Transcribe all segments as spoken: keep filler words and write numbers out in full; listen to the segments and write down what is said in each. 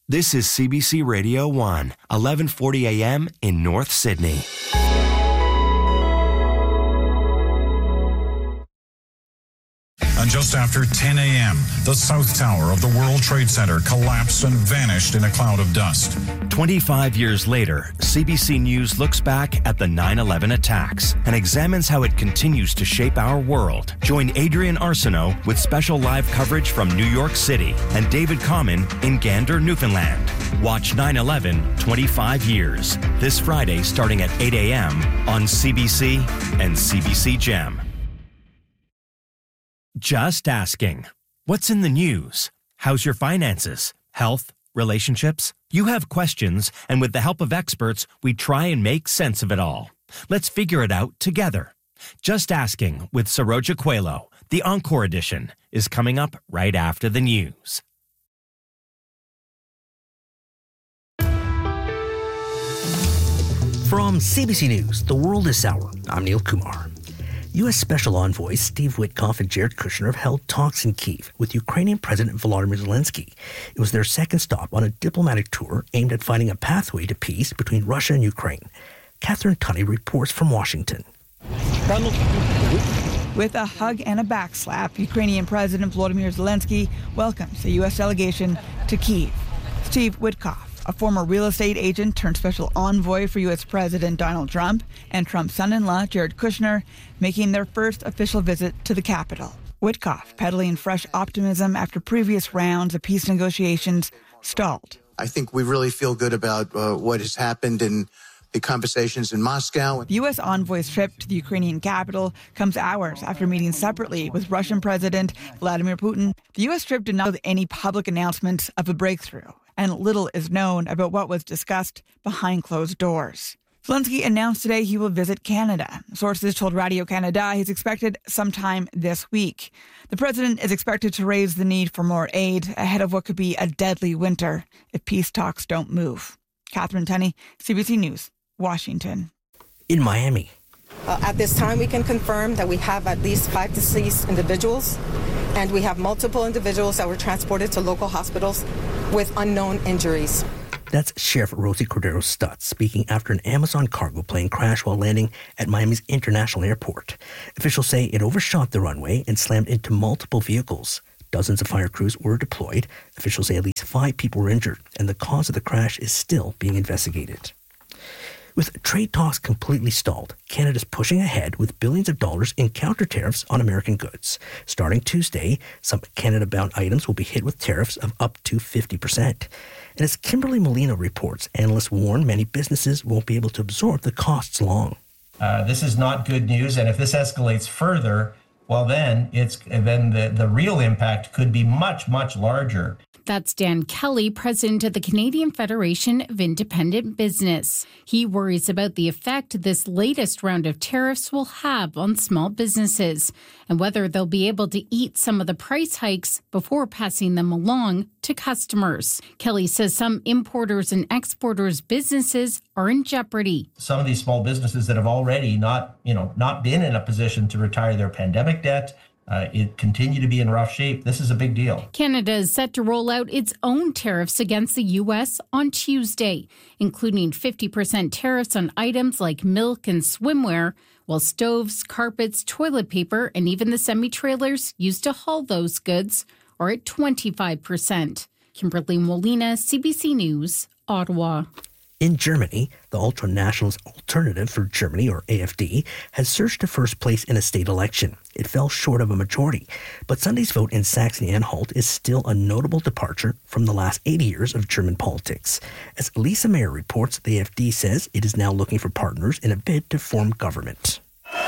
This is C B C Radio one, eleven forty a.m. in North Sydney. And just after ten a.m., the South Tower of the World Trade Center collapsed and vanished in a cloud of dust. twenty-five years later, C B C News looks back at the nine eleven attacks and examines how it continues to shape our world. Join Adrian Arsenault with special live coverage from New York City and David Common in Gander, Newfoundland. Watch nine eleven twenty-five years this Friday starting at eight a.m. on C B C and C B C Gem. Just asking. What's in the news? How's your finances? Health? Relationships? You have questions, and with the help of experts, we try and make sense of it all. Let's figure it out together. Just Asking with Saroja Coelho, the Encore edition, is coming up right after the news. From C B C News, The World This Hour, I'm Neil Kumar. U S Special Envoys Steve Witkoff and Jared Kushner have held talks in Kyiv with Ukrainian President Volodymyr Zelensky. It was their second stop on a diplomatic tour aimed at finding a pathway to peace between Russia and Ukraine. Catherine Tunney reports from Washington. With a hug and a backslap, Ukrainian President Volodymyr Zelensky welcomes the U S delegation to Kyiv. Steve Witkoff, a former real estate agent turned special envoy for U S President Donald Trump, and Trump's son-in-law, Jared Kushner, making their first official visit to the capital. Witkoff peddling fresh optimism after previous rounds of peace negotiations stalled. I think we really feel good about uh, what has happened in the conversations in Moscow. The U S envoy's trip to the Ukrainian capital comes hours after meeting separately with Russian President Vladimir Putin. The U S trip did not have any public announcements of a breakthrough, and little is known about what was discussed behind closed doors. Zelensky announced today he will visit Canada. Sources told Radio-Canada he's expected sometime this week. The president is expected to raise the need for more aid ahead of what could be a deadly winter if peace talks don't move. Catherine Tunney, C B C News, Washington. In Miami. Uh, at this time, we can confirm that we have at least five deceased individuals, and we have multiple individuals that were transported to local hospitals with unknown injuries. That's Sheriff Rosie Cordero Stutz speaking after an Amazon cargo plane crashed while landing at Miami's International Airport. Officials say it overshot the runway and slammed into multiple vehicles. Dozens of fire crews were deployed. Officials say at least five people were injured, and the cause of the crash is still being investigated. With trade talks completely stalled, Canada's pushing ahead with billions of dollars in counter tariffs on American goods. Starting Tuesday, some Canada-bound items will be hit with tariffs of up to fifty percent. And as Kimberly Molina reports, analysts warn many businesses won't be able to absorb the costs long. Uh, this is not good news, and if this escalates further, well, then it's then the, the real impact could be much, much larger. That's Dan Kelly, president of the Canadian Federation of Independent Business. He worries about the effect this latest round of tariffs will have on small businesses and whether they'll be able to eat some of the price hikes before passing them along to customers. Kelly says some importers and exporters' businesses are in jeopardy. Some of these small businesses that have already not, you know, not been in a position to retire their pandemic debt, Uh, it continue to be in rough shape. This is a big deal. Canada is set to roll out its own tariffs against the U S on Tuesday, including fifty percent tariffs on items like milk and swimwear, while stoves, carpets, toilet paper, and even the semi-trailers used to haul those goods are at twenty-five percent. Kimberly Molina, C B C News, Ottawa. In Germany, the ultra-nationalist Alternative for Germany, or A F D, has surged to first place in a state election. It fell short of a majority, but Sunday's vote in Saxony-Anhalt is still a notable departure from the last eighty years of German politics. As Lisa Mayer reports, the A F D says it is now looking for partners in a bid to form government.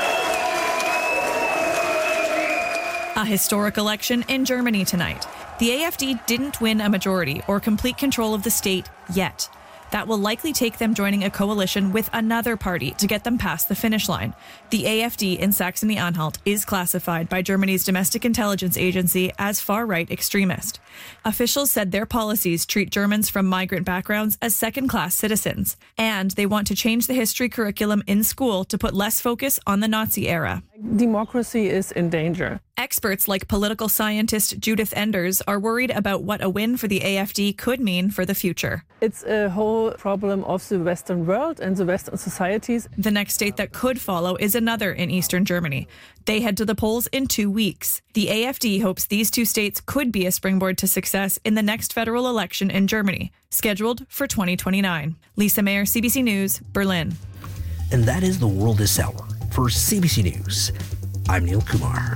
A historic election in Germany tonight. The A F D didn't win a majority or complete control of the state yet. That will likely take them joining a coalition with another party to get them past the finish line. The A F D in Saxony-Anhalt is classified by Germany's domestic intelligence agency as far-right extremist. Officials said their policies treat Germans from migrant backgrounds as second-class citizens, and they want to change the history curriculum in school to put less focus on the Nazi era. Democracy is in danger. Experts like political scientist Judith Enders are worried about what a win for the A F D could mean for the future. It's a whole problem of the Western world and the Western societies. The next state that could follow is another in eastern Germany. They head to the polls in two weeks. The A F D hopes these two states could be a springboard to success in the next federal election in Germany, scheduled for twenty twenty-nine. Lisa Mayer, C B C News, Berlin. And that is the world this hour. For C B C News, I'm Neil Kumar.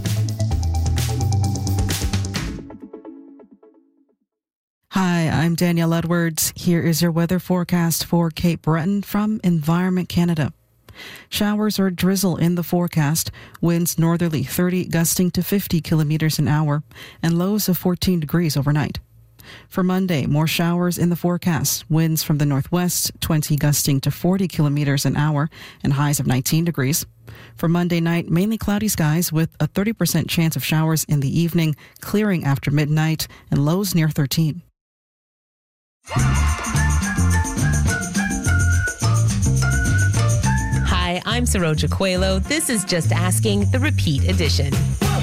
Hi, I'm Danielle Edwards. Here is your weather forecast for Cape Breton from Environment Canada. Showers or drizzle in the forecast, winds northerly thirty gusting to fifty kilometers an hour, and lows of fourteen degrees overnight. For Monday, more showers in the forecast, winds from the northwest twenty gusting to forty kilometers an hour, and highs of nineteen degrees. For Monday night, mainly cloudy skies with a thirty percent chance of showers in the evening, clearing after midnight, and lows near thirteen. Hi, I'm Saroja Coelho. This is Just Asking, the repeat edition.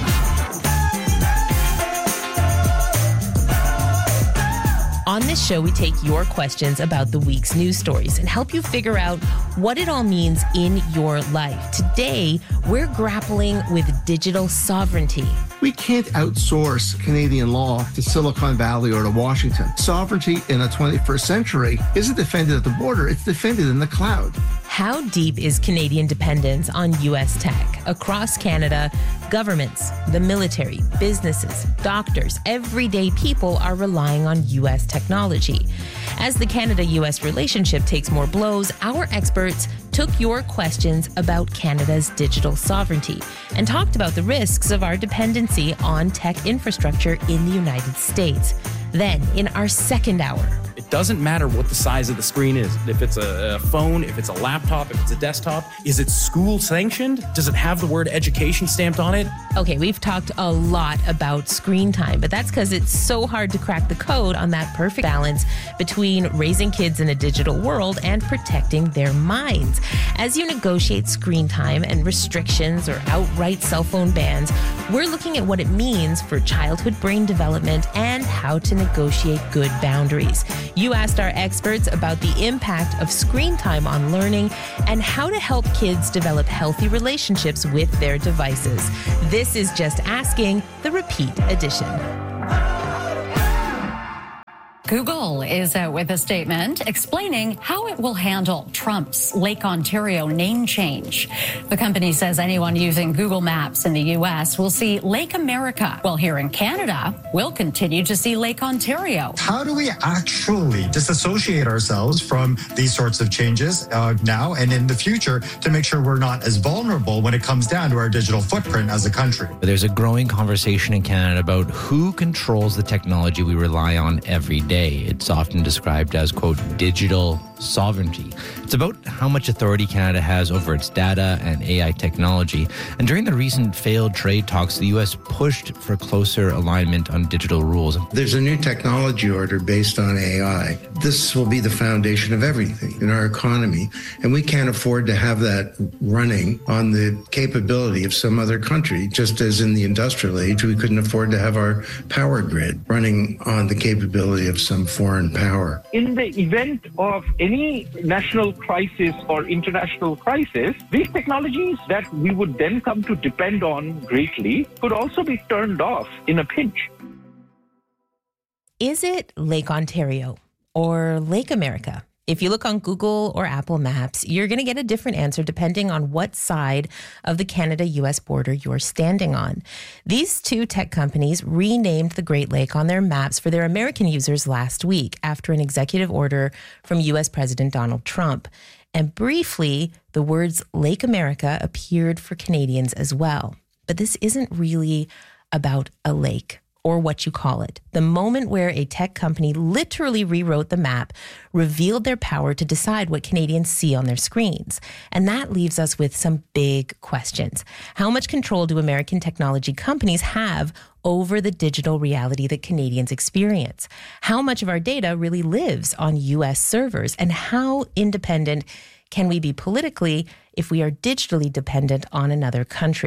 On this show, we take your questions about the week's news stories and help you figure out what it all means in your life. Today, we're grappling with digital sovereignty. We can't outsource Canadian law to Silicon Valley or to Washington. Sovereignty in the twenty-first century isn't defended at the border, it's defended in the cloud. How deep is Canadian dependence on U S tech? Across Canada, governments, the military, businesses, doctors, everyday people are relying on U S technology. As the Canada-U S relationship takes more blows, our experts took your questions about Canada's digital sovereignty and talked about the risks of our dependency on tech infrastructure in the United States. Then, in our second hour, it doesn't matter what the size of the screen is. If it's a, a phone, if it's a laptop, if it's a desktop, is it school sanctioned? Does it have the word education stamped on it? Okay, we've talked a lot about screen time, but that's because it's so hard to crack the code on that perfect balance between raising kids in a digital world and protecting their minds. As you negotiate screen time and restrictions or outright cell phone bans, we're looking at what it means for childhood brain development and how to negotiate good boundaries. You asked our experts about the impact of screen time on learning and how to help kids develop healthy relationships with their devices. This is Just Asking, the repeat edition. Google is out with a statement explaining how it will handle Trump's Lake Ontario name change. The company says anyone using Google Maps in the U S will see Lake America, while here in Canada, we'll continue to see Lake Ontario. How do we actually disassociate ourselves from these sorts of changes uh, now and in the future to make sure we're not as vulnerable when it comes down to our digital footprint as a country? There's a growing conversation in Canada about who controls the technology we rely on every day. It's often described as, quote, digital sovereignty. It's about how much authority Canada has over its data and A I technology. And during the recent failed trade talks, the U S pushed for closer alignment on digital rules. There's a new technology order based on A I. This will be the foundation of everything in our economy. And we can't afford to have that running on the capability of some other country. Just as in the industrial age, we couldn't afford to have our power grid running on the capability of some foreign power. In the event of any national crisis or international crisis, these technologies that we would then come to depend on greatly could also be turned off in a pinch. Is it Lake Ontario or Lake America? If you look on Google or Apple Maps, you're going to get a different answer depending on what side of the Canada-U S border you're standing on. These two tech companies renamed the Great Lake on their maps for their American users last week after an executive order from U S President Donald Trump. And briefly, the words Lake America appeared for Canadians as well. But this isn't really about a lake, or what you call it. The moment where a tech company literally rewrote the map, revealed their power to decide what Canadians see on their screens. And that leaves us with some big questions. How much control do American technology companies have over the digital reality that Canadians experience? How much of our data really lives on U S servers? And how independent can we be politically if we are digitally dependent on another country?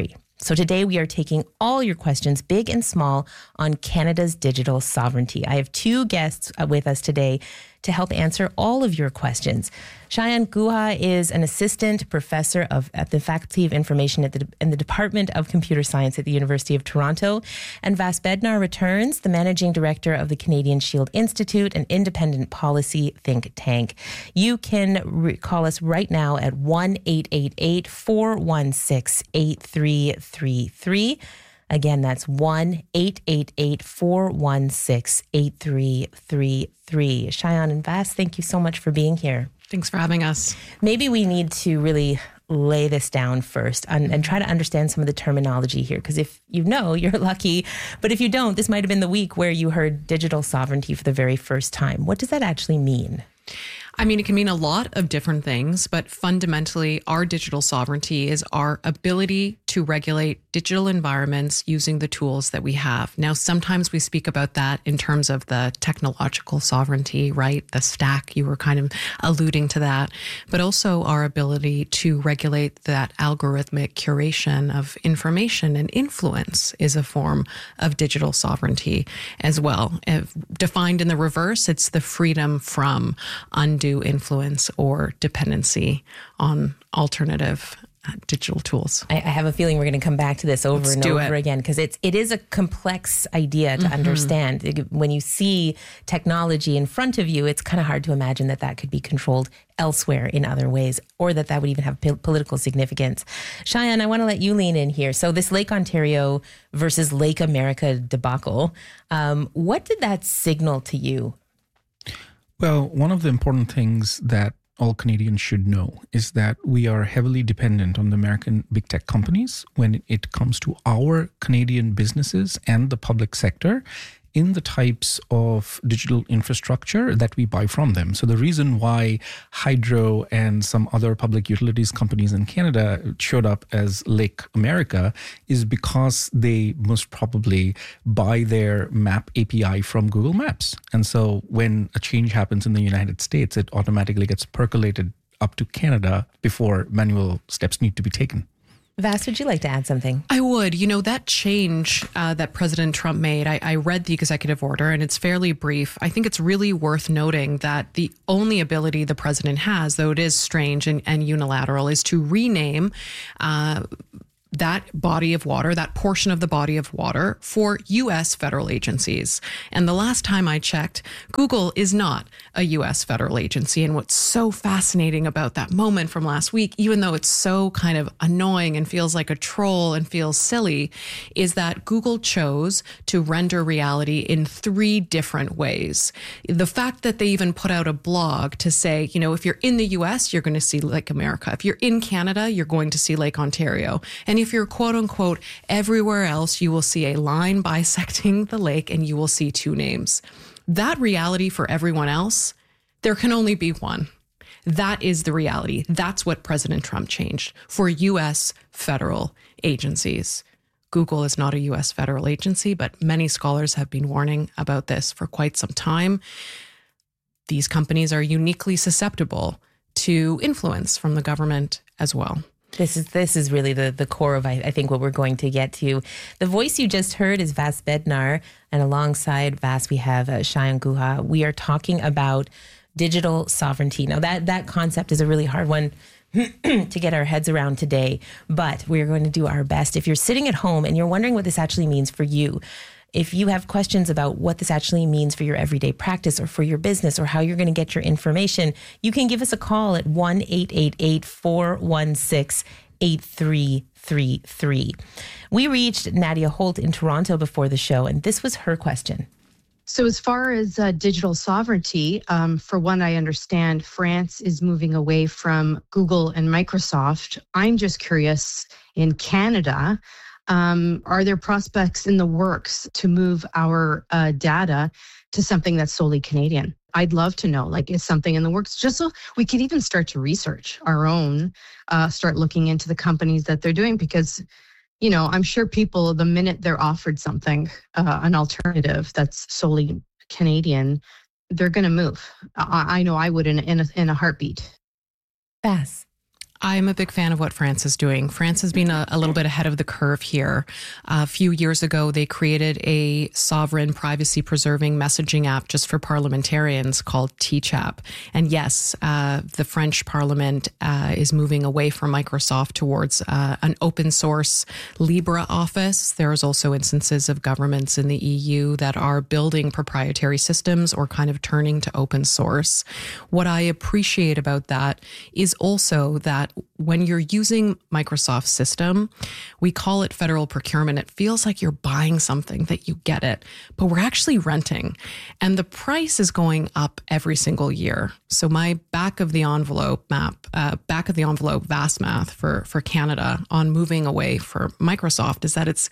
So today we are taking all your questions, big and small, on Canada's digital sovereignty. I have two guests with us today to help answer all of your questions. Shayan Guha is an assistant professor of at the Faculty of Information at the, in the Department of Computer Science at the University of Toronto. And Vas Bednar returns, the managing director of the Canadian Shield Institute, an independent policy think tank. You can re- call us right now at one eight eight eight, four one six, eight three three three. Again, that's one eight eight eight, four one six, eight three three three. Shayan and Vas, thank you so much for being here. Thanks for having us. Maybe we need to really lay this down first and, and try to understand some of the terminology here, because if you know, you're lucky. But if you don't, this might have been the week where you heard digital sovereignty for the very first time. What does that actually mean? I mean, it can mean a lot of different things, but fundamentally, our digital sovereignty is our ability to regulate digital environments using the tools that we have. Now, sometimes we speak about that in terms of the technological sovereignty, right? The stack, you were kind of alluding to that, but also our ability to regulate that algorithmic curation of information and influence is a form of digital sovereignty as well. If defined in the reverse, it's the freedom from undue influence or dependency on alternative uh, digital tools. I, I have a feeling we're going to come back to this over Let's and do over it. again, because it's it is a complex idea to Mm-hmm. understand. When you see technology in front of you, it's kind of hard to imagine that that could be controlled elsewhere in other ways, or that that would even have po- political significance. Shayan, I want to let you lean in here. So this Lake Ontario versus Lake America debacle, um, what did that signal to you? Well, one of the important things that all Canadians should know is that we are heavily dependent on the American big tech companies when it comes to our Canadian businesses and the public sector in the types of digital infrastructure that we buy from them. So the reason why Hydro and some other public utilities companies in Canada showed up as Lake America is because they most probably buy their map A P I from Google Maps. And so when a change happens in the United States, it automatically gets percolated up to Canada before manual steps need to be taken. Vas, would you like to add something? I would. You know, that change uh, that President Trump made, I, I read the executive order and it's fairly brief. I think it's really worth noting that the only ability the president has, though it is strange and, and unilateral, is to rename uh, that body of water, that portion of the body of water for U S federal agencies. And the last time I checked, Google is not a U S federal agency. And what's so fascinating about that moment from last week, even though it's so kind of annoying and feels like a troll and feels silly, is that Google chose to render reality in three different ways. The fact that they even put out a blog to say, you know, if you're in the U S, you're going to see Lake America. If you're in Canada, you're going to see Lake Ontario. And if you're quote unquote everywhere else, you will see a line bisecting the lake and you will see two names. That reality for everyone else, there can only be one. That is the reality. That's what President Trump changed for U S federal agencies. Google is not a U S federal agency, but many scholars have been warning about this for quite some time. These companies are uniquely susceptible to influence from the government as well. This is this is really the, the core of, I, I think, what we're going to get to. The voice you just heard is Vas Bednar, and alongside Vas, we have uh, Shayan Guha. We are talking about digital sovereignty. Now, that, that concept is a really hard one to get our heads around today, but we're going to do our best. If you're sitting at home and you're wondering what this actually means for you, if you have questions about what this actually means for your everyday practice or for your business or how you're going to get your information, you can give us a call at one eight eight eight, four one six, eight three three three. We reached Nadia Holt in Toronto before the show, and this was her question. So as far as uh, digital sovereignty, um, for one, I understand France is moving away from Google and Microsoft. I'm just curious, in Canada, Um, are there prospects in the works to move our uh, data to something that's solely Canadian? I'd love to know, like, is something in the works, just so we could even start to research our own, uh, start looking into the companies that they're doing, because, you know, I'm sure people, the minute they're offered something, uh, an alternative that's solely Canadian, they're going to move. I, I know I would in, in, a, in a heartbeat. Vas. I'm a big fan of what France is doing. France has been a, a little bit ahead of the curve here. Uh, a few years ago, they created a sovereign privacy-preserving messaging app just for parliamentarians called Teachap. And yes, uh, the French Parliament uh, is moving away from Microsoft towards uh, an open source LibreOffice. There's also instances of governments in the E U that are building proprietary systems or kind of turning to open source. What I appreciate about that is also that when you're using Microsoft's system, we call it federal procurement. It feels like you're buying something, that you get it, but we're actually renting. And the price is going up every single year. So my back of the envelope map, uh, back of the envelope vast math for, for Canada on moving away for Microsoft is that it's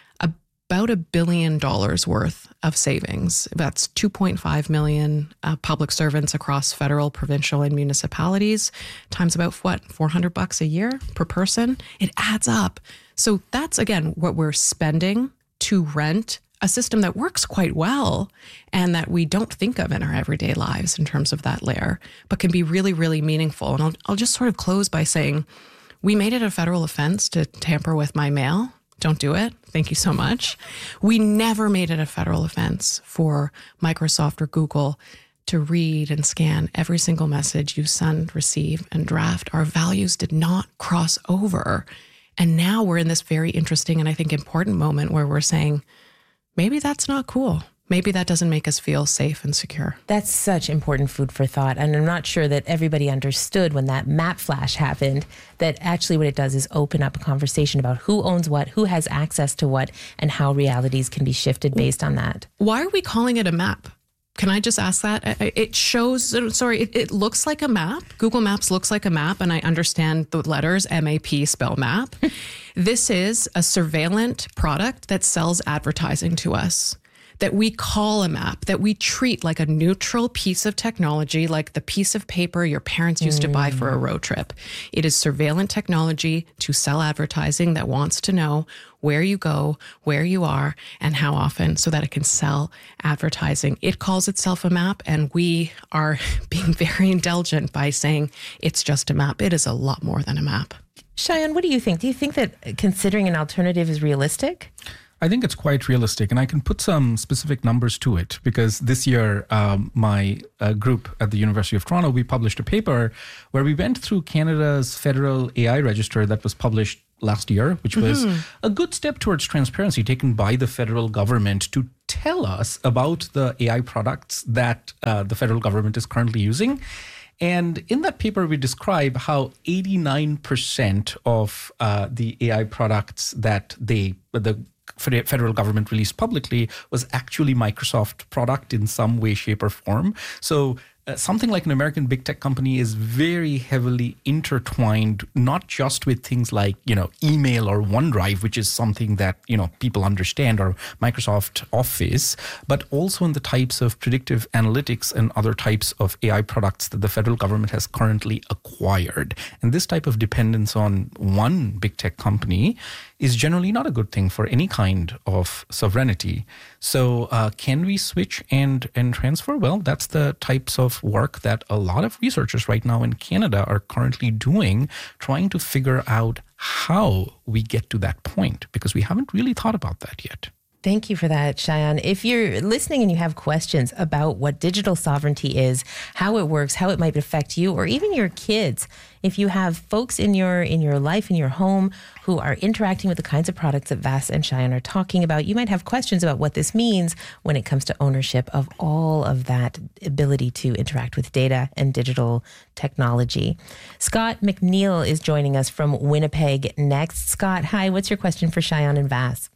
about a billion dollars worth of savings. That's two point five million uh, public servants across federal, provincial, and municipalities, times about what, four hundred bucks a year per person? It adds up. So that's, again, what we're spending to rent a system that works quite well and that we don't think of in our everyday lives in terms of that layer, but can be really, really meaningful. And I'll, I'll just sort of close by saying, we made it a federal offense to tamper with my mail. Don't do it. Thank you so much. We never made it a federal offense for Microsoft or Google to read and scan every single message you send, receive, and draft. Our values did not cross over. And now we're in this very interesting and I think important moment where we're saying, maybe that's not cool. Maybe that doesn't make us feel safe and secure. That's such important food for thought. And I'm not sure that everybody understood when that map flash happened, that actually what it does is open up a conversation about who owns what, who has access to what, and how realities can be shifted based on that. Why are we calling it a map? Can I just ask that? It shows, sorry, it, it looks like a map. Google Maps looks like a map, and I understand the letters M A P spell map. This is a surveillance product that sells advertising to us, that we call a map, that we treat like a neutral piece of technology, like the piece of paper your parents used mm. to buy for a road trip. It is surveillance technology to sell advertising that wants to know where you go, where you are, and how often, so that it can sell advertising. It calls itself a map, and we are being very indulgent by saying it's just a map. It is a lot more than a map. Cheyenne, what do you think? Do you think that considering an alternative is realistic? I think it's quite realistic, and I can put some specific numbers to it because this year, um, my uh, group at the University of Toronto, we published a paper where we went through Canada's federal A I register that was published last year, which was mm-hmm. a good step towards transparency taken by the federal government to tell us about the A I products that uh, the federal government is currently using. And in that paper, we describe how eighty-nine percent of uh, the A I products that they, the federal government released publicly was actually Microsoft product in some way, shape, or form. So uh, something like an American big tech company is very heavily intertwined, not just with things like, you know, email or OneDrive, which is something that, you know, people understand, or Microsoft Office, but also in the types of predictive analytics and other types of A I products that the federal government has currently acquired. And this type of dependence on one big tech company is generally not a good thing for any kind of sovereignty. So uh, can we switch and, and transfer? Well, that's the types of work that a lot of researchers right now in Canada are currently doing, trying to figure out how we get to that point, because we haven't really thought about that yet. Thank you for that, Cheyenne. If you're listening and you have questions about what digital sovereignty is, how it works, how it might affect you, or even your kids, if you have folks in your in your life, in your home, who are interacting with the kinds of products that Vas and Cheyenne are talking about, you might have questions about what this means when it comes to ownership of all of that ability to interact with data and digital technology. Scott McNeil is joining us from Winnipeg next. Scott, hi, what's your question for Cheyenne and Vas?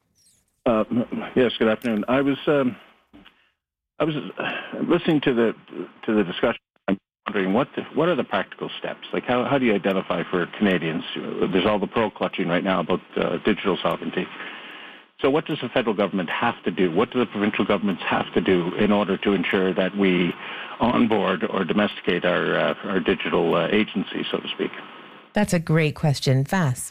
Uh, yes, good afternoon. I was um, I was listening to the to the discussion. I'm wondering what the, what are the practical steps? Like how how do you identify for Canadians? There's all the pearl clutching right now about uh, digital sovereignty. So what does the federal government have to do? What do the provincial governments have to do in order to ensure that we onboard or domesticate our uh, our digital uh, agency, so to speak? That's a great question, Vas.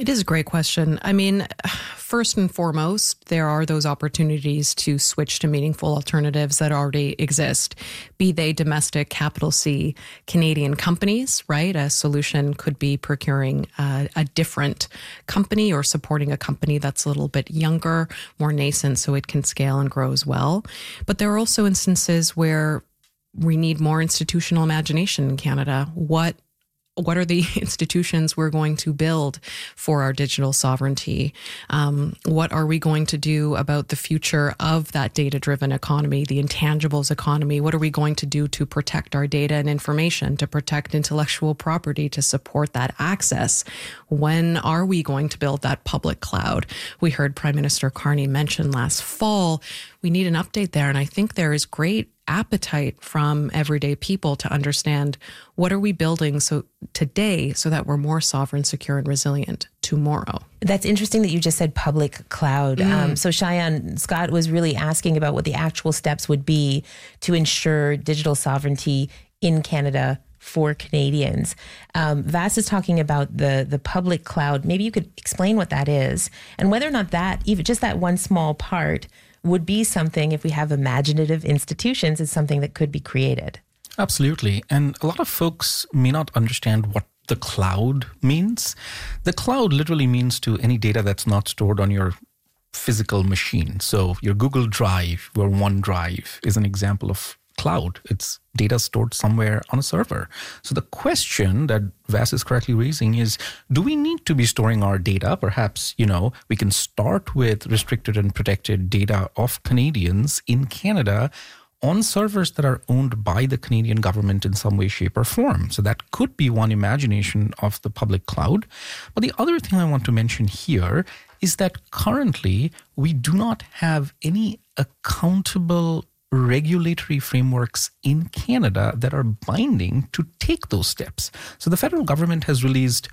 It is a great question. I mean, first and foremost, there are those opportunities to switch to meaningful alternatives that already exist, be they domestic, capital C, Canadian companies, right? A solution could be procuring uh, a different company or supporting a company that's a little bit younger, more nascent, so it can scale and grow as well. But there are also instances where we need more institutional imagination in Canada. What What are the institutions we're going to build for our digital sovereignty? Um, what are we going to do about the future of that data-driven economy, the intangibles economy? What are we going to do to protect our data and information, to protect intellectual property, to support that access? When are we going to build that public cloud? We heard Prime Minister Carney mention last fall, we need an update there. And I think there is great appetite from everyday people to understand what are we building so today so that we're more sovereign, secure, and resilient tomorrow. That's interesting that you just said public cloud. Mm. Um, so Cheyenne, Scott was really asking about what the actual steps would be to ensure digital sovereignty in Canada for Canadians. Um, Vas is talking about the the public cloud. Maybe you could explain what that is and whether or not that, even just that one small part, would be something, if we have imaginative institutions, is something that could be created. Absolutely. And a lot of folks may not understand what the cloud means. The cloud literally means to any data that's not stored on your physical machine. So your Google Drive or OneDrive is an example of cloud. It's data stored somewhere on a server. So the question that Vas is correctly raising is, do we need to be storing our data? Perhaps, you know, we can start with restricted and protected data of Canadians in Canada on servers that are owned by the Canadian government in some way, shape, or form. So that could be one imagination of the public cloud. But the other thing I want to mention here is that currently we do not have any accountable regulatory frameworks in Canada that are binding to take those steps. So the federal government has released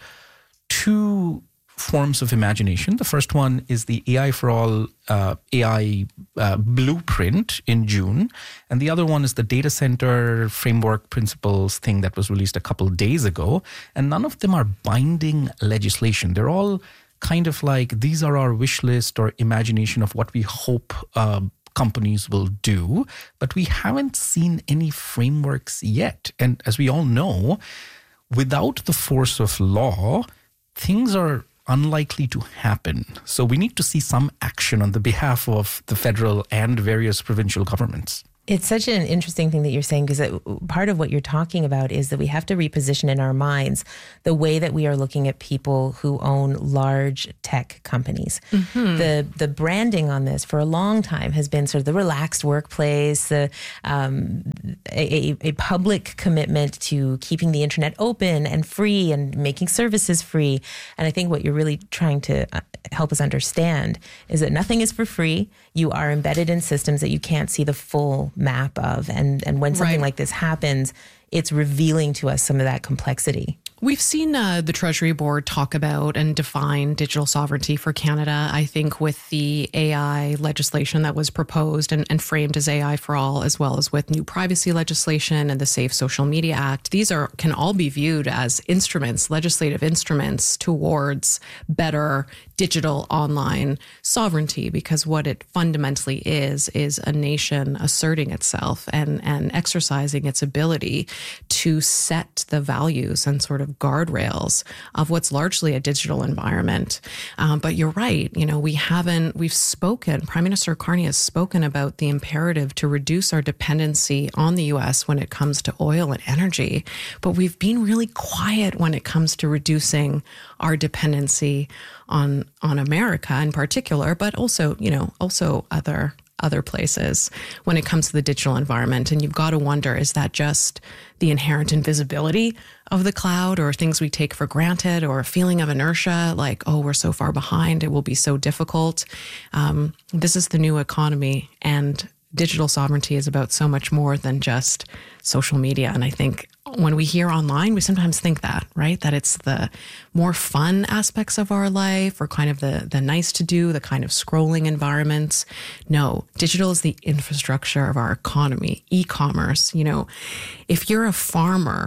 two forms of imagination. The first one is the A I for All uh, A I uh, blueprint in June. And the other one is the data center framework principles thing that was released a couple of days ago. And none of them are binding legislation. They're all kind of like, these are our wish list or imagination of what we hope uh, companies will do, but we haven't seen any frameworks yet. And as we all know, without the force of law, things are unlikely to happen. So we need to see some action on the behalf of the federal and various provincial governments. It's such an interesting thing that you're saying, because part of what you're talking about is that we have to reposition in our minds the way that we are looking at people who own large tech companies. Mm-hmm. The the branding on this for a long time has been sort of the relaxed workplace, the, um, a, a public commitment to keeping the internet open and free and making services free. And I think what you're really trying to help us understand is that nothing is for free. You are embedded in systems that you can't see the full map of. And, and when something right. like this happens, it's revealing to us some of that complexity. We've seen uh, the Treasury Board talk about and define digital sovereignty for Canada. I think with the A I legislation that was proposed and, and framed as A I for All, as well as with new privacy legislation and the Safe Social Media Act, these are can all be viewed as instruments, legislative instruments towards better digital online sovereignty, because what it fundamentally is, is a nation asserting itself and, and exercising its ability to set the values and sort of guardrails of what's largely a digital environment. Um, but you're right. You know, we haven't, we've spoken, Prime Minister Carney has spoken about the imperative to reduce our dependency on the U S when it comes to oil and energy. But we've been really quiet when it comes to reducing our dependency on, on America in particular, but also, you know, also other other places when it comes to the digital environment. And you've got to wonder, is that just the inherent invisibility of the cloud, or things we take for granted, or a feeling of inertia, like, oh, we're so far behind, it will be so difficult. Um, this is the new economy, and digital sovereignty is about so much more than just social media. And I think when we hear online, we sometimes think that, right? That it's the more fun aspects of our life, or kind of the, the nice to do, the kind of scrolling environments. No, digital is the infrastructure of our economy, e-commerce. You know, if you're a farmer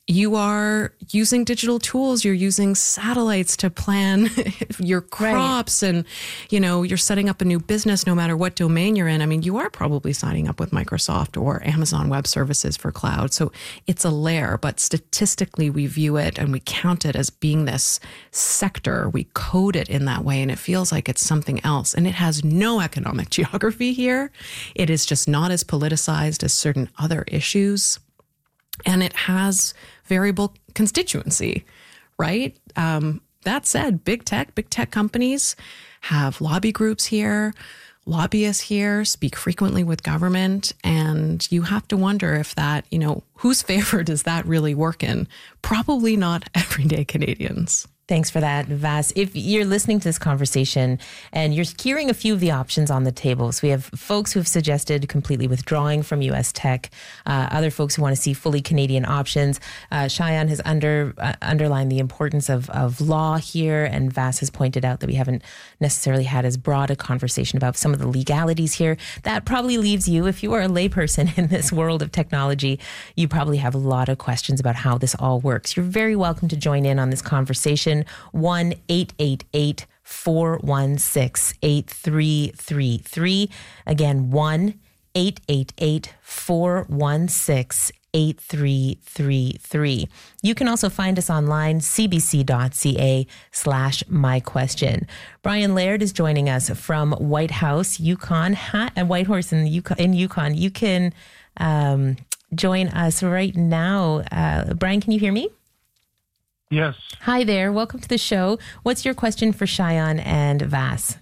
you are using digital tools, you're using satellites to plan your crops, right. and, you know, you're setting up a new business no matter what domain you're in. I mean, you are probably signing up with Microsoft or Amazon Web Services for cloud. So it's a layer, but statistically we view it and we count it as being this sector. We code it in that way, and it feels like it's something else. And it has no economic geography here. It is just not as politicized as certain other issues. And it has variable constituency, right? Um, that said, big tech, big tech companies have lobby groups here, lobbyists here, speak frequently with government. And you have to wonder if that, you know, whose favor does that really work in? Probably not everyday Canadians. Thanks for that, Vas. If you're listening to this conversation and you're hearing a few of the options on the table, so we have folks who've suggested completely withdrawing from U S tech, uh, other folks who want to see fully Canadian options. Uh, Cheyenne has under uh, underlined the importance of, of law here, and Vas has pointed out that we haven't necessarily had as broad a conversation about some of the legalities here. That probably leaves you, if you are a layperson in this world of technology, you probably have a lot of questions about how this all works. You're very welcome to join in on this conversation. one eight eight eight, four one six, eight three three three. Again, one eight eight eight, four one six, eight three three three. You can also find us online, cbc.ca slash my question. Brian Laird is joining us from White House, Yukon, and Whitehorse in Yukon. In Yukon. You can um, join us right now. Uh, Brian, can you hear me? Yes. Hi there. Welcome to the show. What's your question for Cheyenne and Vas?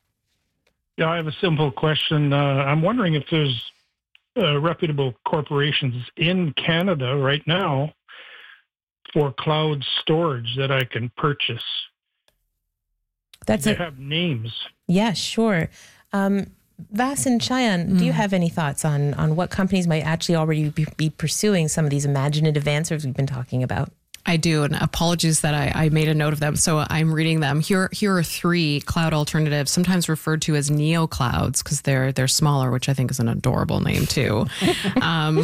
Yeah, I have a simple question. Uh, I'm wondering if there's uh, reputable corporations in Canada right now for cloud storage that I can purchase. That's they a, have names. Yeah, sure. Um, Vas and Cheyenne, mm. do you have any thoughts on, on what companies might actually already be, be pursuing some of these imaginative answers we've been talking about? I do, and apologies that I, I made a note of them, so I'm reading them. Here here are three cloud alternatives, sometimes referred to as neo clouds because they're they're smaller, which I think is an adorable name too. um,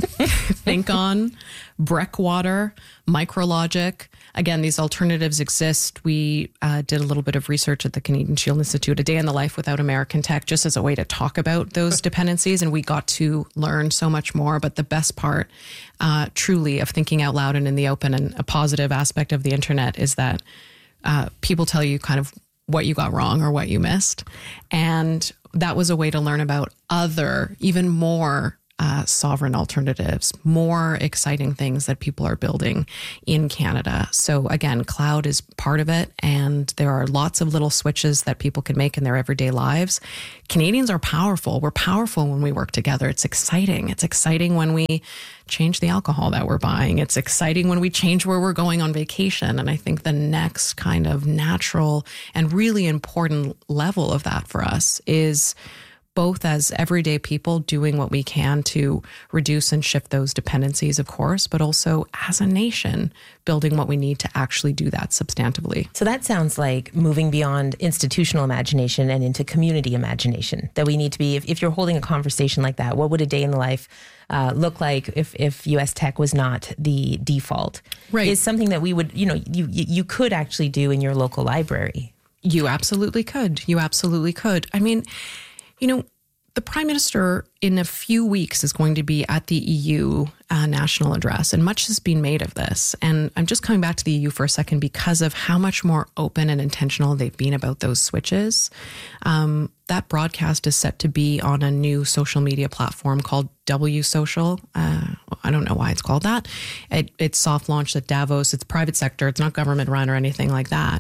ThinkOn, Breakwater, Micrologic. Again, these alternatives exist. We uh, did a little bit of research at the Canadian Shield Institute, A Day in the Life Without American Tech, just as a way to talk about those dependencies. And we got to learn so much more. But the best part, uh, truly, of thinking out loud and in the open, and a positive aspect of the internet is that uh, people tell you kind of what you got wrong or what you missed. And that was a way to learn about other, even more Uh, sovereign alternatives, more exciting things that people are building in Canada. So again, cloud is part of it, and there are lots of little switches that people can make in their everyday lives. Canadians are powerful. We're powerful when we work together. It's exciting. It's exciting when we change the alcohol that we're buying. It's exciting when we change where we're going on vacation. And I think the next kind of natural and really important level of that for us is both as everyday people doing what we can to reduce and shift those dependencies, of course, but also as a nation building what we need to actually do that substantively. So that sounds like moving beyond institutional imagination and into community imagination, that we need to be, if, if you're holding a conversation like that, what would a day in the life uh, look like if, if U S tech was not the default? Right. Is something that we would, you know, you, you could actually do in your local library. You absolutely could. You absolutely could. I mean, you know, the Prime Minister in a few weeks is going to be at the E U uh, national address, and much has been made of this. And I'm just coming back to the E U for a second because of how much more open and intentional they've been about those switches. Um, that broadcast is set to be on a new social media platform called W Social. Uh, I don't know why it's called that. It, it's soft launched at Davos. It's private sector. It's not government run or anything like that.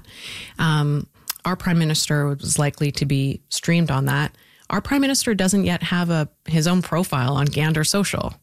Um, our Prime Minister was likely to be streamed on that. Our Prime Minister doesn't yet have a his own profile on Gander Social,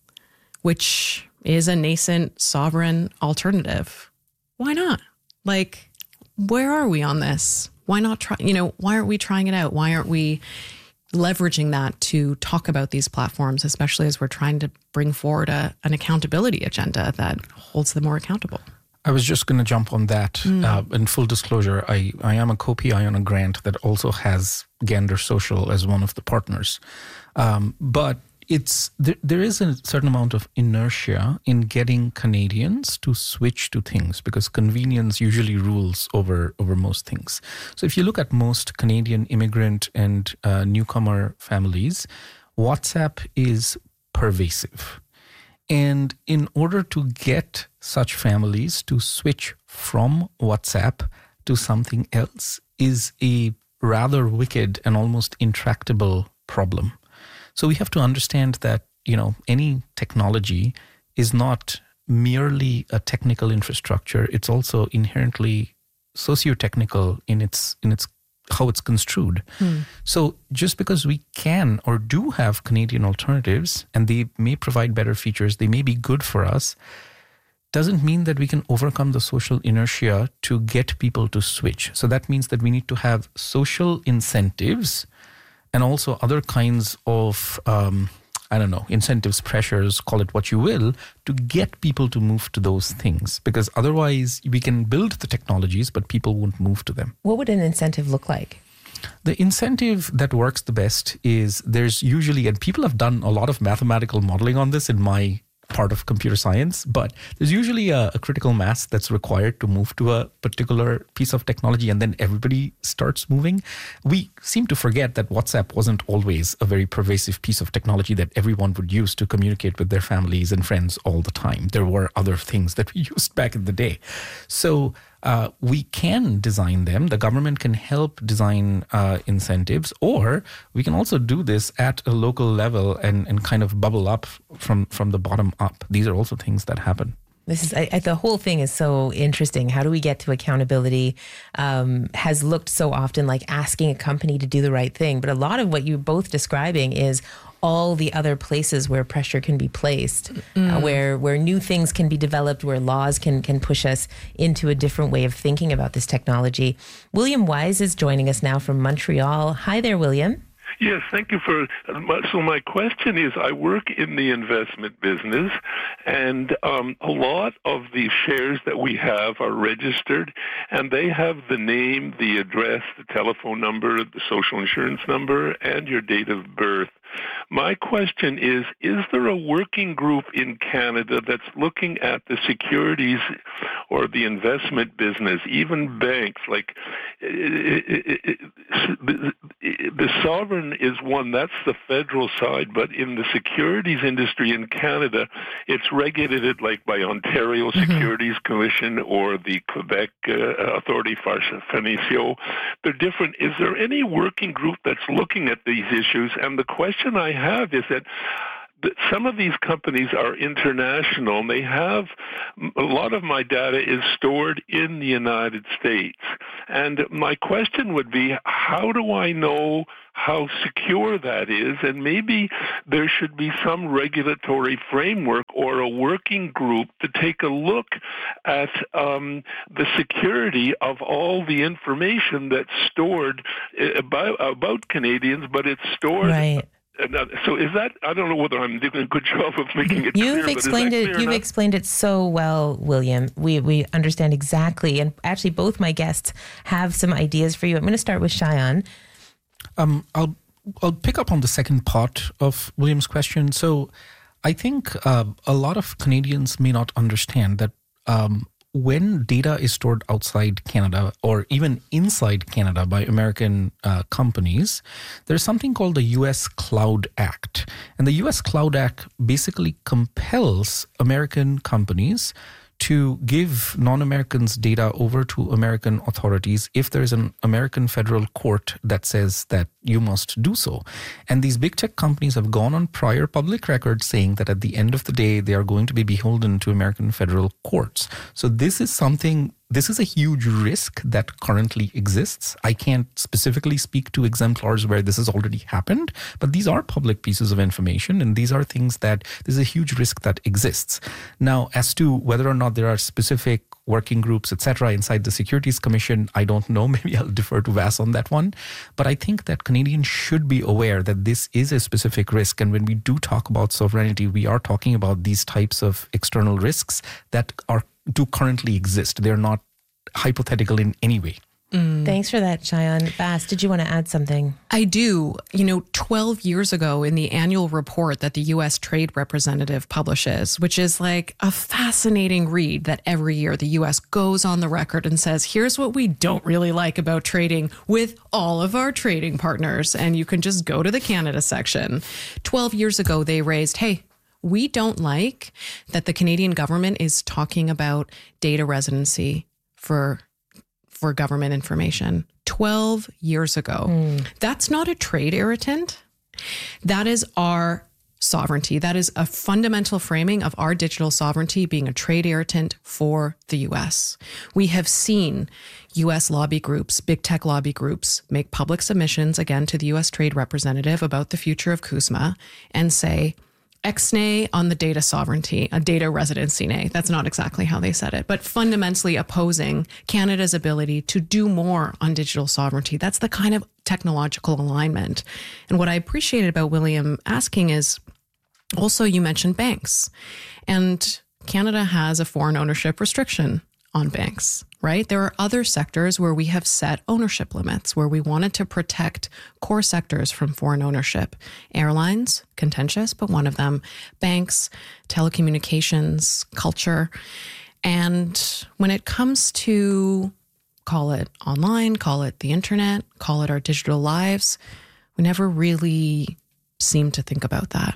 which is a nascent sovereign alternative. Why not? Like, where are we on this? Why not try, you know, why aren't we trying it out? Why aren't we leveraging that to talk about these platforms, especially as we're trying to bring forward a, an accountability agenda that holds them more accountable? I was just going to jump on that. Mm. Uh, in full disclosure, I, I am a co-P I on a grant that also has Gander Social as one of the partners. Um, but it's there, there is a certain amount of inertia in getting Canadians to switch to things because convenience usually rules over, over most things. So if you look at most Canadian immigrant and uh, newcomer families, WhatsApp is pervasive. And in order to get such families to switch from WhatsApp to something else is a rather wicked and almost intractable problem. So we have to understand that, you know, any technology is not merely a technical infrastructure. It's also inherently socio-technical in its in its how it's construed. Hmm. So just because we can or do have Canadian alternatives and they may provide better features, they may be good for us, doesn't mean that we can overcome the social inertia to get people to switch. So that means that we need to have social incentives and also other kinds of, um, I don't know, incentives, pressures, call it what you will, to get people to move to those things. Because otherwise we can build the technologies, but people won't move to them. What would an incentive look like? The incentive that works the best is there's usually, and people have done a lot of mathematical modeling on this in my part of computer science, but there's usually a, a critical mass that's required to move to a particular piece of technology and then everybody starts moving. We seem to forget that WhatsApp wasn't always a very pervasive piece of technology that everyone would use to communicate with their families and friends all the time. There were other things that we used back in the day. So Uh, we can design them. The government can help design uh, incentives, or we can also do this at a local level and, and kind of bubble up from, from the bottom up. These are also things that happen. This is I, I, the whole thing is so interesting. How do we get to accountability? Um, has looked so often like asking a company to do the right thing, but a lot of what you're both describing is all the other places where pressure can be placed, mm. uh, where where new things can be developed, where laws can can push us into a different way of thinking about this technology. William Wise is joining us now from Montreal. Hi there, William. Yes, thank you for. So my question is, I work in the investment business, and um, a lot of the shares that we have are registered, and they have the name, the address, the telephone number, the social insurance number, and your date of birth. My question is, is there a working group in Canada that's looking at the securities or the investment business, even banks? Like it, it, it, the, the sovereign is one, that's the federal side, but in the securities industry in Canada, it's regulated like by Ontario mm-hmm. Securities Commission or the Quebec uh, Authority for Financial. They're different. Is there any working group that's looking at these issues? And the question I have is that some of these companies are international, and they have a lot of my data is stored in the United States. And my question would be, how do I know how secure that is? And maybe there should be some regulatory framework or a working group to take a look at um, the security of all the information that's stored about, about Canadians, but it's stored. Right. So is that, I don't know whether I'm doing a good job of making it you've clear. Explained but is that it, clear you've enough? explained it so well, William. We we understand exactly. And actually, both my guests have some ideas for you. I'm going to start with Cheyenne. Um, I'll, I'll pick up on the second part of William's question. So I think uh, a lot of Canadians may not understand that um, when data is stored outside Canada or even inside Canada by American uh, companies, there's something called the U S Cloud Act. And the U S Cloud Act basically compels American companies to give non-Americans data over to American authorities if there's an American federal court that says that you must do so. And these big tech companies have gone on prior public record saying that at the end of the day, they are going to be beholden to American federal courts. So this is something, this is a huge risk that currently exists. I can't specifically speak to exemplars where this has already happened, but these are public pieces of information, and these are things that, there's a huge risk that exists. Now, as to whether or not there are specific working groups, et cetera, inside the Securities Commission, I don't know. Maybe I'll defer to Vas on that one. But I think that Canadians should be aware that this is a specific risk. And when we do talk about sovereignty, we are talking about these types of external risks that are do currently exist. They're not hypothetical in any way. Mm. Thanks for that, Cheyenne. Bass, did you want to add something? I do. You know, twelve years ago in the annual report that the U S Trade Representative publishes, which is like a fascinating read that every year the U S goes on the record and says, here's what we don't really like about trading with all of our trading partners. And you can just go to the Canada section. twelve years ago, they raised, hey, we don't like that the Canadian government is talking about data residency for for government information. twelve years ago. Mm. That's not a trade irritant. That is our sovereignty. That is a fundamental framing of our digital sovereignty being a trade irritant for the U S. We have seen U S lobby groups, big tech lobby groups, make public submissions, again, to the U S Trade Representative about the future of CUSMA and say, Ex-nay on the data sovereignty, a data residency nay. That's not exactly how they said it, but fundamentally opposing Canada's ability to do more on digital sovereignty. That's the kind of technological alignment. And what I appreciated about William asking is also you mentioned banks. And Canada has a foreign ownership restriction on banks, right? There are other sectors where we have set ownership limits, where we wanted to protect core sectors from foreign ownership. Airlines, contentious, but one of them. Banks, telecommunications, culture. And when it comes to, call it online, call it the internet, call it our digital lives, we never really seem to think about that.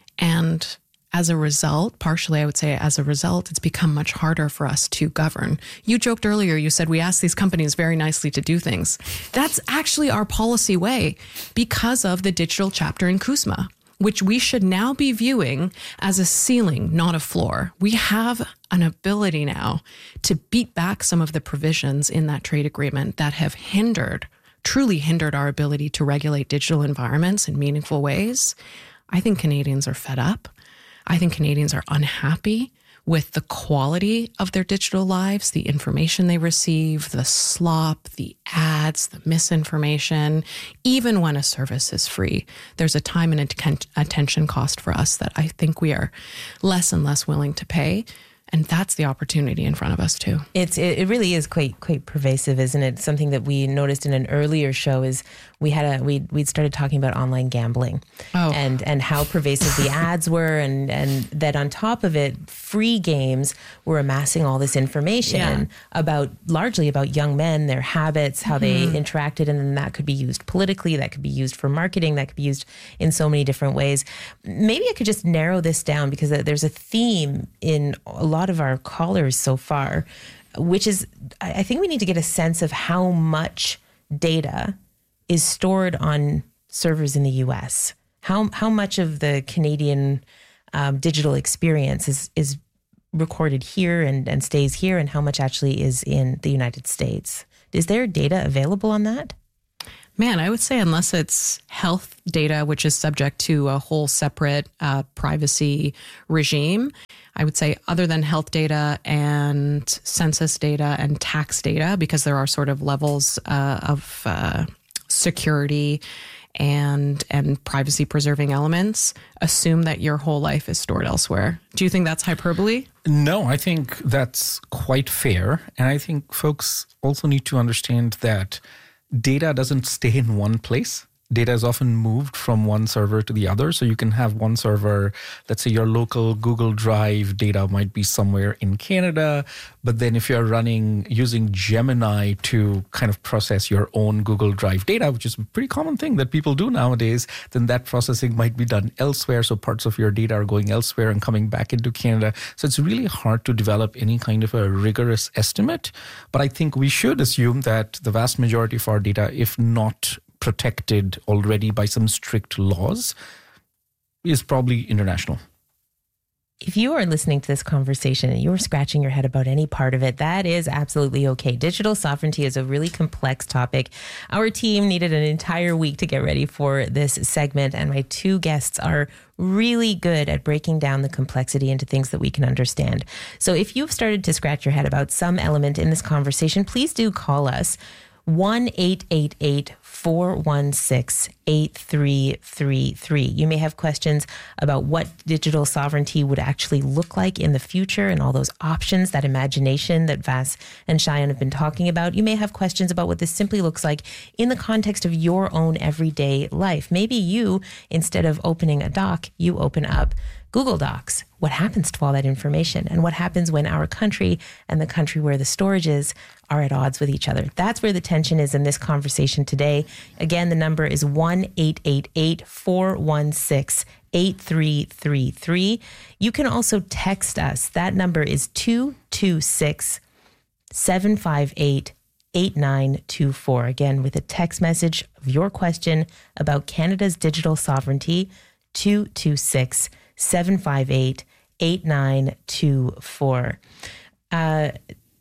And as a result, partially, I would say as a result, it's become much harder for us to govern. You joked earlier, you said we ask these companies very nicely to do things. That's actually our policy way because of the digital chapter in CUSMA, which we should now be viewing as a ceiling, not a floor. We have an ability now to beat back some of the provisions in that trade agreement that have hindered, truly hindered our ability to regulate digital environments in meaningful ways. I think Canadians are fed up. I think Canadians are unhappy with the quality of their digital lives, the information they receive, the slop, the ads, the misinformation. Even when a service is free, there's a time and attention cost for us that I think we are less and less willing to pay. And that's the opportunity in front of us too. It's it really is quite quite pervasive, isn't it? Something that we noticed in an earlier show is we had a we we started talking about online gambling, oh. and and how pervasive the ads were, and and that on top of it, free games were amassing all this information yeah. about largely about young men, their habits, how mm-hmm. they interacted, and then that could be used politically, that could be used for marketing, that could be used in so many different ways. Maybe I could just narrow this down because there's a theme in a lot of our callers so far, which is I think we need to get a sense of how much data is stored on servers in the U S. How how much of the Canadian um, digital experience is is recorded here and, and stays here, and how much actually is in the United States? Is there data available on that? Man, I would say unless it's health data, which is subject to a whole separate uh, privacy regime, I would say other than health data and census data and tax data, because there are sort of levels uh, of uh, security and and privacy preserving elements, assume that your whole life is stored elsewhere. Do you think that's hyperbole? No, I think that's quite fair. And I think folks also need to understand that data doesn't stay in one place. Data is often moved from one server to the other. So you can have one server, let's say your local Google Drive data might be somewhere in Canada. But then if you're running using Gemini to kind of process your own Google Drive data, which is a pretty common thing that people do nowadays, then that processing might be done elsewhere. So parts of your data are going elsewhere and coming back into Canada. So it's really hard to develop any kind of a rigorous estimate. But I think we should assume that the vast majority of our data, if not protected already by some strict laws, is probably international. If you are listening to this conversation and you are scratching your head about any part of it, that is absolutely okay. Digital sovereignty is a really complex topic. Our team needed an entire week to get ready for this segment, and my two guests are really good at breaking down the complexity into things that we can understand. So if you've started to scratch your head about some element in this conversation, please do call us. one eight eight eight, four one six, eight three three three. You may have questions about what digital sovereignty would actually look like in the future and all those options, that imagination that Vas and Cheyenne have been talking about. You may have questions about what this simply looks like in the context of your own everyday life. Maybe you, instead of opening a doc, you open up Google Docs. What happens to all that information, and what happens when our country and the country where the storage is are at odds with each other? That's where the tension is in this conversation today. Again, the number is one eight eight eight, four one six, eight three three three. You can also text us. That number is two two six, seven five eight, eight nine two four. Again, with a text message of your question about Canada's digital sovereignty, two two six, seven five eight, eight nine two four. Uh,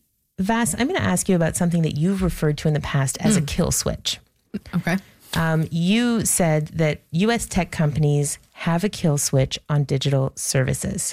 Vas, I'm going to ask you about something that you've referred to in the past as mm. a kill switch. Okay. Um, you said that U S tech companies have a kill switch on digital services.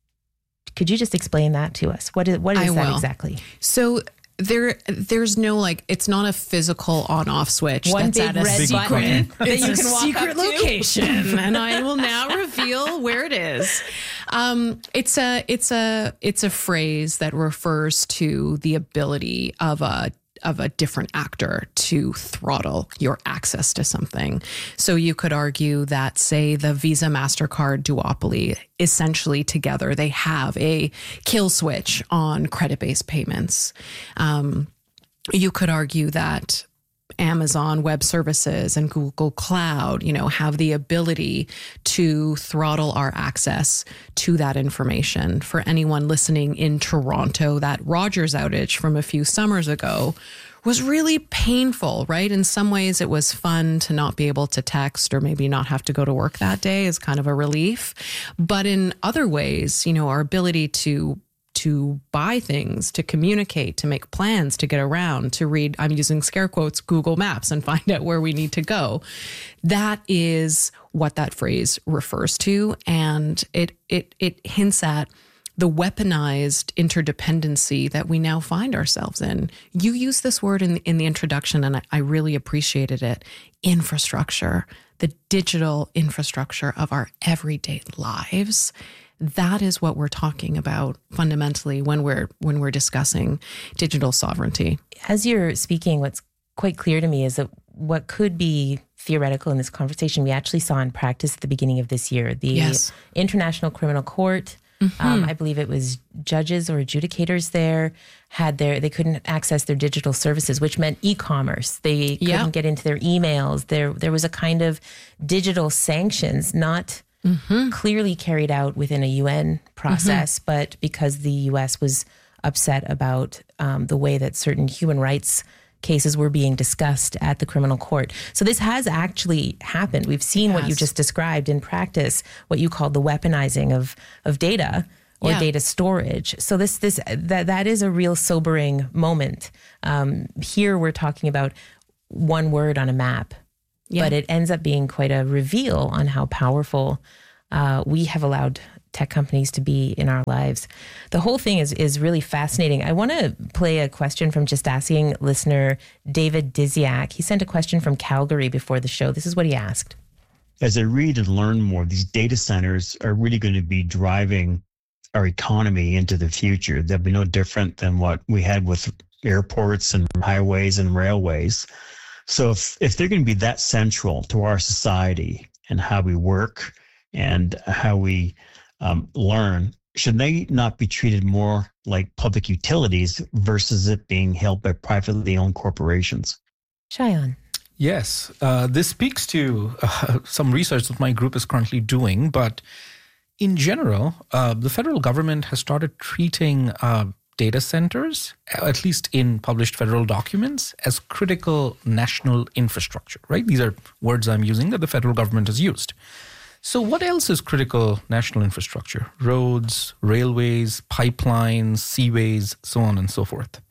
Could you just explain that to us? What is, what is I that will. exactly? So there, there's no like, it's not a physical on-off switch. One that's big at a red secret, button that it's you a can walk secret up to. location, and I will now reveal where it is. Um, it's a, it's a, it's a phrase that refers to the ability of a of a different actor to throttle your access to something. So you could argue that, say, the Visa MasterCard duopoly, essentially together, they have a kill switch on credit-based payments. Um, you could argue that Amazon Web Services and Google Cloud, you know, have the ability to throttle our access to that information. For anyone listening in Toronto, that Rogers outage from a few summers ago was really painful, right? In some ways, it was fun to not be able to text or maybe not have to go to work that day is kind of a relief. But in other ways, you know, our ability to to buy things, to communicate, to make plans, to get around, to read, I'm using scare quotes, Google Maps and find out where we need to go. That is what that phrase refers to. And it it it hints at the weaponized interdependency that we now find ourselves in. You used this word in, in the introduction, and I, I really appreciated it. Infrastructure, the digital infrastructure of our everyday lives. That is what we're talking about fundamentally when we're when we're discussing digital sovereignty. As you're speaking, what's quite clear to me is that what could be theoretical in this conversation, we actually saw in practice at the beginning of this year. The yes. International Criminal Court, mm-hmm. um, I believe it was judges or adjudicators there, had their they couldn't access their digital services, which meant e-commerce. They couldn't yeah. get into their emails. There, there was a kind of digital sanctions, not Mm-hmm. clearly carried out within a U N process, mm-hmm. but because the U S was upset about um, the way that certain human rights cases were being discussed at the criminal court. So this has actually happened. We've seen what you just described in practice, what you called the weaponizing of of data or yeah. data storage. So this this that that is a real sobering moment. Um, here we're talking about one word on a map. Yeah. But it ends up being quite a reveal on how powerful uh, we have allowed tech companies to be in our lives. The whole thing is is really fascinating. I want to play a question from Just Asking listener David Diziak. He sent a question from Calgary before the show. This is what he asked. As I read and learn more, these data centers are really going to be driving our economy into the future. They'll be no different than what we had with airports and highways and railways. So if, if they're going to be that central to our society and how we work and how we um, learn, should they not be treated more like public utilities versus it being held by privately owned corporations? Cheyenne. Yes, uh, this speaks to uh, some research that my group is currently doing, but in general, uh, the federal government has started treating uh, data centers, at least in published federal documents, as critical national infrastructure, right? These are words I'm using that the federal government has used. So what else is critical national infrastructure? Roads, railways, pipelines, seaways, so on and so forth.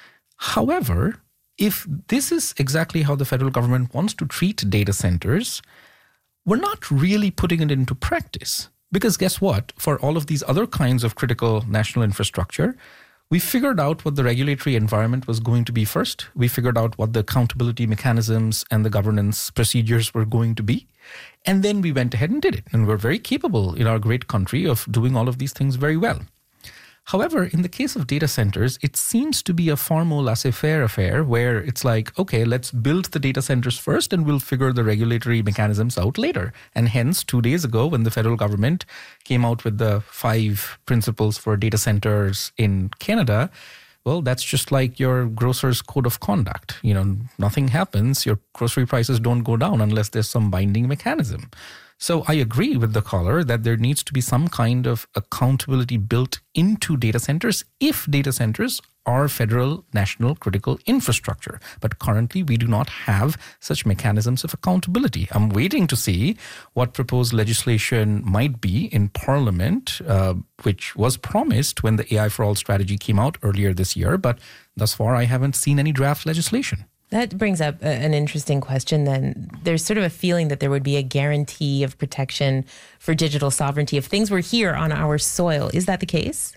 However, if this is exactly how the federal government wants to treat data centers, we're not really putting it into practice. Because guess what? For all of these other kinds of critical national infrastructure, We figured out what the regulatory environment was going to be first. We figured out what the accountability mechanisms and the governance procedures were going to be. And then we went ahead and did it. And we're very capable in our great country of doing all of these things very well. However, in the case of data centers, it seems to be a far more laissez-faire affair where it's like, okay, let's build the data centers first and we'll figure the regulatory mechanisms out later. And hence, two days ago, when the federal government came out with the five principles for data centers in Canada, well, that's just like your grocer's code of conduct. You know, nothing happens. Your grocery prices don't go down unless there's some binding mechanism. So I agree with the caller that there needs to be some kind of accountability built into data centers if data centers are federal national critical infrastructure. But currently, we do not have such mechanisms of accountability. I'm waiting to see what proposed legislation might be in Parliament, uh, which was promised when the A I for All strategy came out earlier this year. But thus far, I haven't seen any draft legislation. That brings up an interesting question then. There's sort of a feeling that there would be a guarantee of protection for digital sovereignty if things were here on our soil. Is that the case?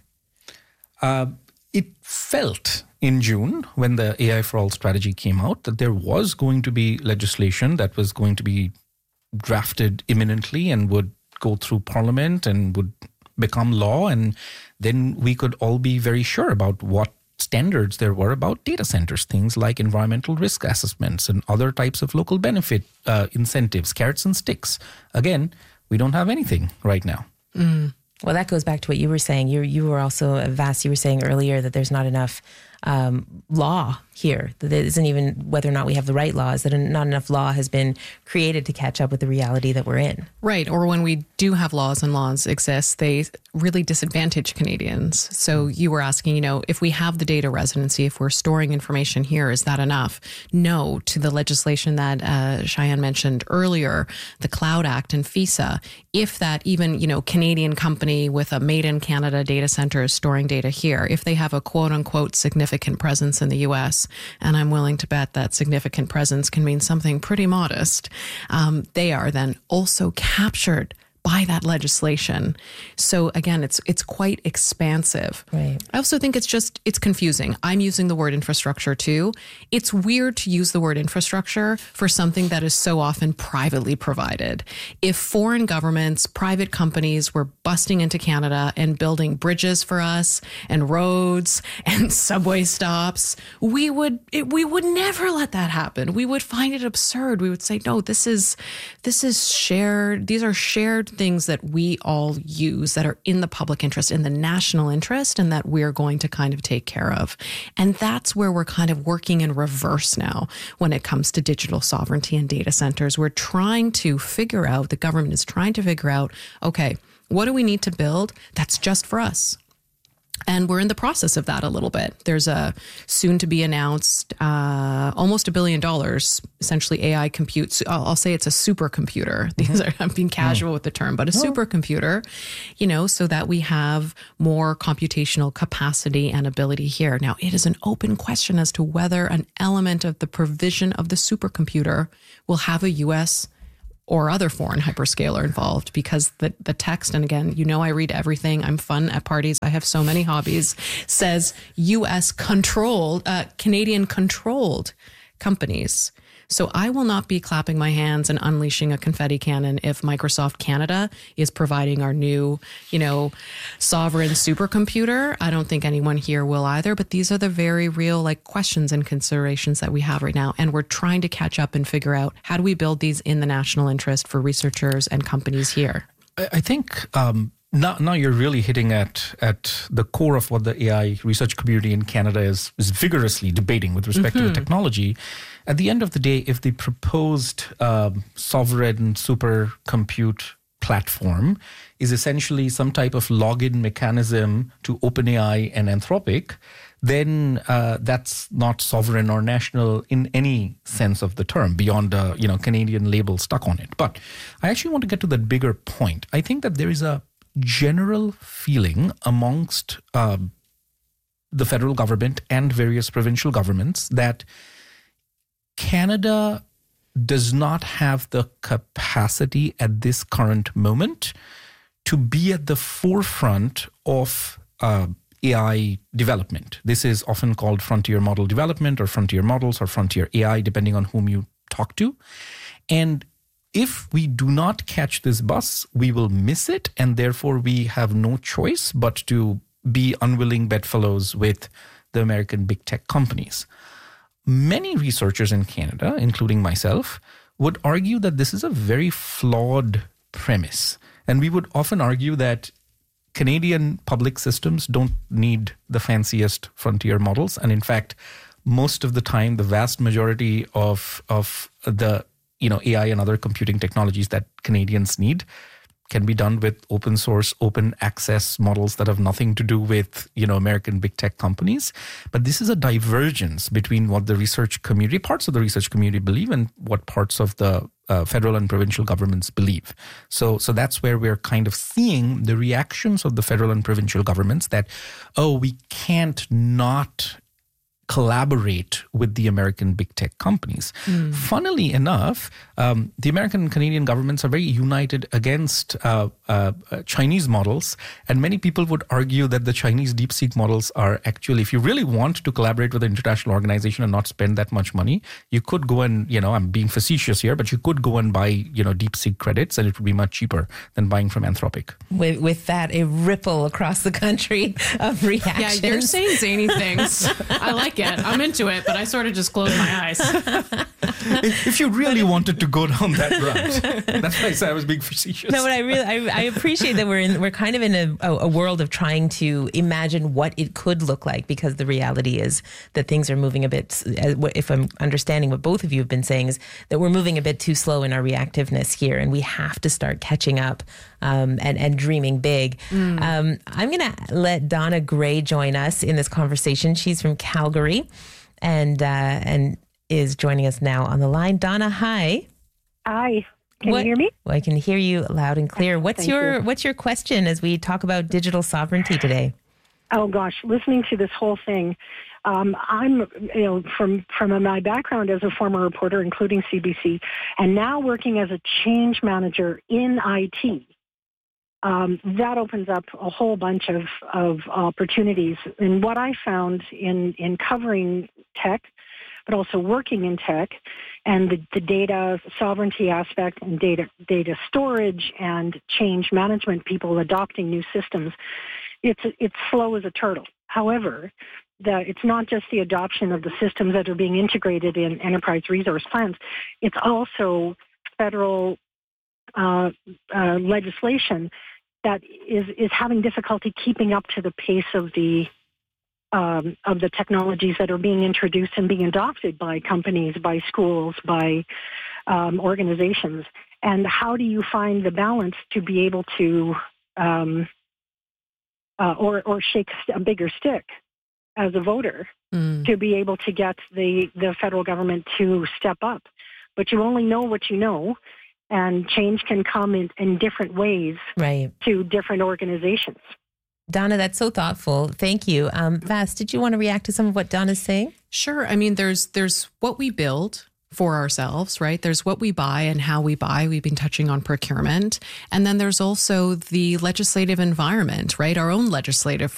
Uh, it felt in June when the A I for All strategy came out that there was going to be legislation that was going to be drafted imminently and would go through Parliament and would become law. And then we could all be very sure about what standards there were about data centers, things like environmental risk assessments and other types of local benefit uh, incentives, carrots and sticks. Again, we don't have anything right now. Mm. Well, that goes back to what you were saying. You you were also, Vas, you were saying earlier that there's not enough um, law here. That it isn't even whether or not we have the right laws, that not enough law has been created to catch up with the reality that we're in. Right. Or when we do have laws and laws exist, they really disadvantage Canadians. So you were asking, you know, if we have the data residency, if we're storing information here, is that enough? No, to the legislation that uh, Cheyenne mentioned earlier, the Cloud Act and FISA, if that even, you know, Canadian company with a made in Canada data center is storing data here, if they have a quote unquote significant presence in the U S, and I'm willing to bet that significant presence can mean something pretty modest, um, they are then also captured by that legislation. So again, it's it's quite expansive. Right. I also think it's just, it's confusing. I'm using the word infrastructure too. It's weird to use the word infrastructure for something that is so often privately provided. If foreign governments, private companies were busting into Canada and building bridges for us and roads and subway stops, we would it, we would never let that happen. We would find it absurd. We would say, no, this is this is shared. These are shared things that we all use that are in the public interest, in the national interest, and that we're going to kind of take care of. And that's where we're kind of working in reverse now when it comes to digital sovereignty and data centers. We're trying to figure out, the government is trying to figure out, okay, what do we need to build that's just for us? And we're in the process of that a little bit. There's a soon to be announced uh, almost a billion dollars, essentially A I compute. I'll, I'll say it's a supercomputer. These are, I'm being casual with the term, but a supercomputer, you know, so that we have more computational capacity and ability here. Now, it is an open question as to whether an element of the provision of the supercomputer will have a U S or other foreign hyperscaler involved, because the, the text, and again, you know, I read everything. I'm fun at parties. I have so many hobbies, says U S controlled, uh, Canadian controlled companies. So I will not be clapping my hands and unleashing a confetti cannon if Microsoft Canada is providing our new, you know, sovereign supercomputer. I don't think anyone here will either, but these are the very real like questions and considerations that we have right now. And we're trying to catch up and figure out how do we build these in the national interest for researchers and companies here. I think um, now, now you're really hitting at at the core of what the A I research community in Canada is, is vigorously debating with respect mm-hmm. to the technology. At the end of the day, if the proposed um, sovereign supercompute platform is essentially some type of login mechanism to OpenAI and Anthropic, then uh, that's not sovereign or national in any sense of the term, beyond a you know Canadian label stuck on it. But I actually want to get to that bigger point. I think that there is a general feeling amongst uh, the federal government and various provincial governments that Canada does not have the capacity at this current moment to be at the forefront of uh, A I development. This is often called frontier model development or frontier models or frontier A I, depending on whom you talk to. And if we do not catch this bus, we will miss it. And therefore, we have no choice but to be unwilling bedfellows with the American big tech companies. Many researchers in Canada, including myself, would argue that this is a very flawed premise. And we would often argue that Canadian public systems don't need the fanciest frontier models. And in fact, most of the time, the vast majority of of the you know A I and other computing technologies that Canadians need can be done with open source, open access models that have nothing to do with, you know, American big tech companies. But this is a divergence between what the research community, parts of the research community believe and what parts of the uh, federal and provincial governments believe. So, so that's where we're kind of seeing the reactions of the federal and provincial governments that, oh, we can't not collaborate with the American big tech companies. Mm. Funnily enough, um, the American and Canadian governments are very united against uh, uh, Chinese models. And many people would argue that the Chinese DeepSeek models are actually, if you really want to collaborate with an international organization and not spend that much money, you could go and, you know, I'm being facetious here, but you could go and buy, you know, DeepSeek credits and it would be much cheaper than buying from Anthropic. With, with that, a ripple across the country of reactions. Yeah, you're saying zany things. I like it. I'm into it, but I sort of just closed my eyes. If you really wanted to go down that route, that's why I said I was being facetious. No, but I really, I, I appreciate that we're in, we're kind of in a, a world of trying to imagine what it could look like, because the reality is that things are moving a bit. If I'm understanding what both of you have been saying, is that we're moving a bit too slow in our reactiveness here, and we have to start catching up um, and and dreaming big. Mm. Um, I'm going to let Donna Gray join us in this conversation. She's from Calgary, and uh, and is joining us now on the line. Donna, hi. Hi. Can what, you hear me? Well, I can hear you loud and clear. What's Thank your you. What's your question as we talk about digital sovereignty today? Oh gosh, listening to this whole thing, um, I'm you know from from my background as a former reporter, including C B C, and now working as a change manager in I T. Um, that opens up a whole bunch of, of opportunities. And what I found in, in covering tech, but also working in tech, and the, the data sovereignty aspect and data data storage and change management, people adopting new systems, it's it's slow as a turtle. However, the, it's not just the adoption of the systems that are being integrated in enterprise resource plans. It's also federal uh, uh, legislation that is, is having difficulty keeping up to the pace of the um, of the technologies that are being introduced and being adopted by companies, by schools, by um, organizations. And how do you find the balance to be able to, um, uh, or or shake a bigger stick as a voter mm. to be able to get the, the federal government to step up? But you only know what you know. And change can come in, in different ways right. to different organizations. Donna, that's so thoughtful. Thank you. Um, Vas, did you want to react to some of what Donna's saying? Sure. I mean, there's there's what we build for ourselves, right? There's what we buy and how we buy. We've been touching on procurement. And then there's also the legislative environment, right? Our own legislative